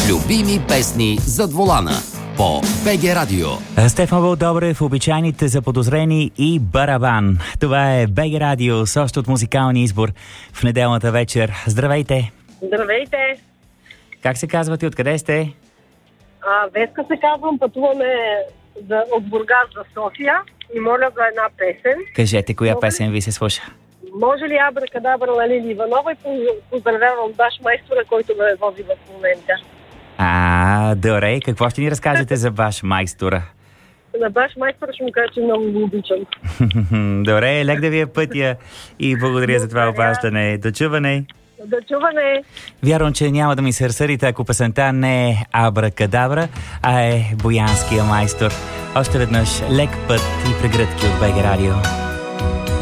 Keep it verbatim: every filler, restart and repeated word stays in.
Любими песни зад волана по БГ Радио. Стефан Вълдобрев, обичайните заподозрени и барабан. Това е БГ Радио с още от музикалния избор в неделната вечер. Здравейте! Здравейте! Как се казвате? Откъде сте? А, Веска се казвам, пътуваме за, от Бургас за София и моля за една песен. Кажете, коя Може... песен ви се слуша? Може ли Абракадабра на Лили Иванова и поздравявам Баш майстора, който ме вози в момента. А, добре. Какво ще ни разкажете за Баш майстора? На Баш майстора ще му кажа, че много го обичам. Добре, лек да ви е пътя и благодаря за това обаждане. До чуване! До чуване! Вярвам, че няма да ми се разсърдите, ако песента не е Абракадабра, а е Боянския майстор. Още веднъж лек път и прегръдки от БГ Радио.